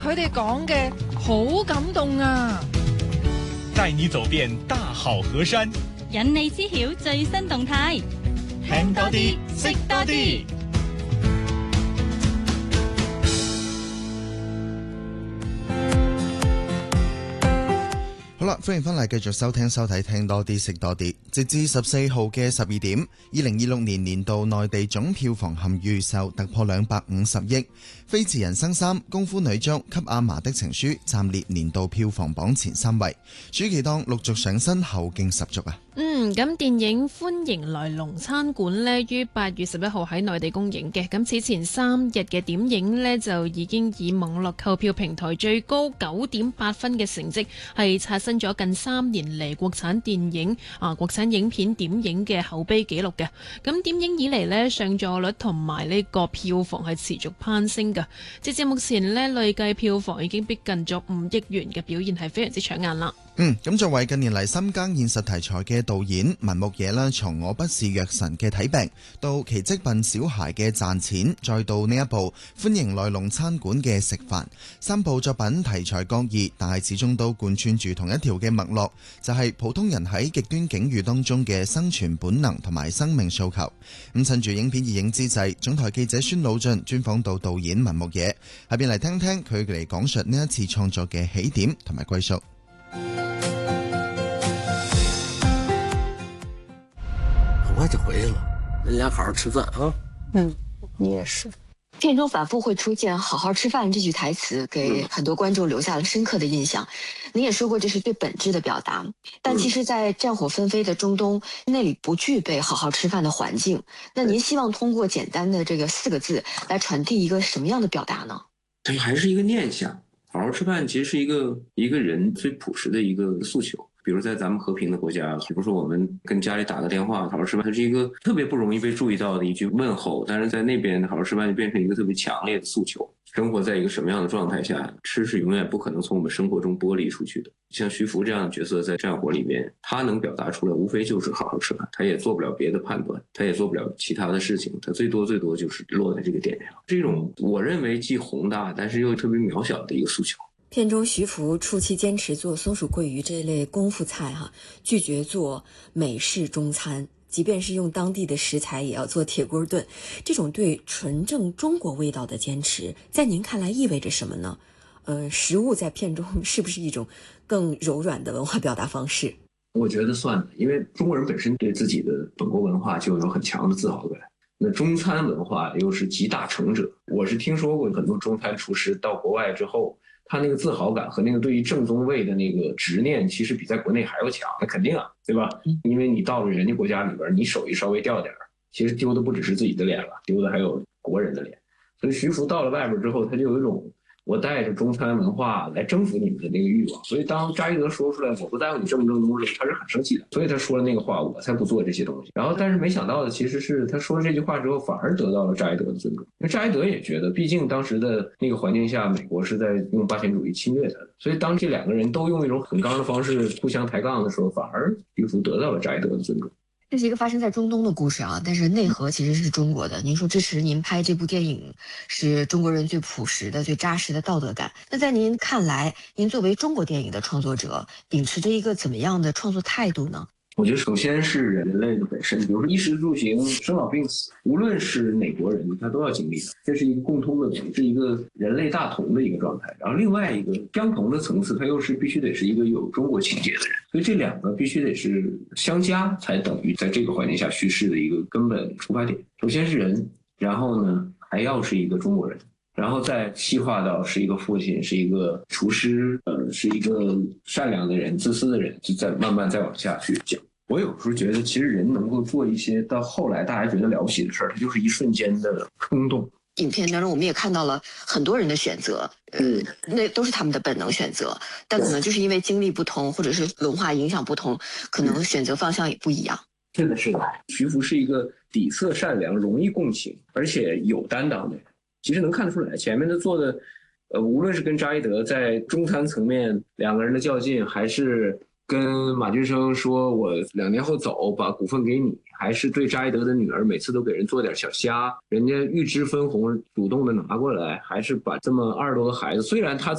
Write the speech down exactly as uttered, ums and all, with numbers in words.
佢哋講嘅好感動啊！ 帶你走遍大好河山， 引你知曉最新動態， 聽多啲，識多啲。 好啦，歡迎翻嚟繼續收聽收睇聽多啲識多啲。直至十四號嘅十二點，二零二六年年度內地總票房含預售突破兩百五十億。飛馳人生三、功夫女足、給阿嫲的情書暫列年度票房榜前三位。暑期檔陸續上新，後勁十足啊！ 嗯，咁電影歡迎來龍餐館呢，於八月十一號喺內地公映嘅。咁此前三日嘅點映呢，就已經以網絡購票平台最高九點八分嘅成績，係刷新咗近三年嚟國產電影啊國產影片點映嘅口碑紀錄嘅。咁點映以嚟呢，上座率同埋呢個票房係持續攀升嘅。截至目前呢，累計票房已經逼近咗五億元嘅表現係非常之搶眼啦。 嗯，咁作為近年嚟深耕現實題材嘅導演文牧野啦，從我不是藥神嘅睇病，到奇蹟笨小孩嘅賺錢，再到呢一部歡迎來龍餐館嘅食飯，三部作品題材各異，但係始終都貫穿住同一條嘅脈絡，就係、是、普通人喺極端境遇當中嘅生存本能同埋生命訴求。咁趁住影片熱映之際，總台記者孫老俊專訪到導演文牧野，下邊嚟聽聽佢嚟講述呢一次創作嘅起點同埋歸宿。 很快就回來了，人家好好吃飯啊。 嗯，你也是。片中反覆會出現"好好吃飯"這句台詞，給很多觀眾留下了深刻的印象。您也說過這是最本質的表達，但其實在戰火紛飛的中東，那裡不具備好好吃飯的環境。那您希望通過簡單的這個四個字來傳遞一個什麼樣的表達呢？ 它還是一個念想。好好吃飯其實是一個一個人最樸實的一個訴求。比如在咱們和平的國家，比如說我們跟家裡打個電話好好吃飯，它是一個特別不容易被注意到的一句問候，但是在那邊好好吃飯就變成一個特別強烈的訴求。生活在一個什麼樣的狀態下，吃是永遠不可能從我們生活中剝離出去的。像徐福這樣的角色在戰火裡面，他能表達出來無非就是好好吃飯，他也做不了別的判斷，他也做不了其他的事情，他最多最多就是落在這個點上。這種我認為既宏大但是又特別渺小的一個訴求。 片中徐福初期堅持做松鼠桂魚這類功夫菜哈，拒絕做美式中餐，即便是用當地的食材也要做鐵鍋燉。這種對純正中國味道的堅持，在您看來意味着什麼呢？呃，食物在片中是不是一種更柔軟的文化表達方式？ 我覺得算的，因為中國人本身對自己的本國文化就有很強的自豪感。那中餐文化又是集大成者，我是聽說過很多中餐廚師到國外之後，他那個自豪感和那個對於正宗味的那個執念，其實比在國內還要強。那肯定啊，對吧？因為你到了人家國家裡邊，你手藝稍微掉點兒，其實丟的不只是自己的臉了，丟的還有國人的臉。所以徐福到了外邊之後，他就有一種我帶着中餐文化來征服你們的那個慾望。所以當扎伊德說出來我不在乎你正不正宗的時候，他是很生氣的。所以他說了那個話，我才不做這些東西。然後但是沒想到的其實是他說了這句話之後，反而得到了扎伊德的尊重。因為扎伊德也覺得畢竟當時的那個環境下，美國是在用霸權主義侵略他的。所以當這兩個人都用一種很剛的方式互相抬槓的時候，反而徐福得到了扎伊德的尊重。 這是一個發生在中東的故事啊，但是內核其實是中國的。您說支持您拍這部電影是中國人最樸實的、最扎實的道德感。那在您看來，您作為中國電影的創作者，秉持着一個怎麼樣的創作態度呢？ 我覺得首先是人類的本身，比如說衣食住行、生老病死，無論是哪國人，他都要經歷的，這是一個共通的東西，是一個人類大同的一個狀態。然後另外一個相同的層次，它又是必須得是一個有中國情結的人，所以這兩個必須得是相加，才等於在這個環境下敘事的一個根本出發點。首先是人，然後呢還要是一個中國人，然後再細化到是一個父親，是一個廚師，呃，是一個善良的人、自私的人，就再慢慢再往下去講。我有時候覺得，其實人能夠做一些到後來大家覺得了不起的事兒，它就是一瞬間的衝動。 影片當中，我們也看到了很多人的選擇，嗯，那都是他們的本能選擇，但可能就是因為經歷不同，或者是文化影響不同，可能選擇方向也不一樣。 是的，是的。徐福是一個底色善良、容易共情，而且有擔當的人。其實能看得出來，前面的做的，呃，無論是跟扎伊德在中餐層面兩個人的較勁，還是跟马俊生说我两年后走，把股份给你，还是对扎伊德的女儿每次都给人做点小虾，人家预支分红主动的拿过来，还是把这么二十多个孩子，虽然他自己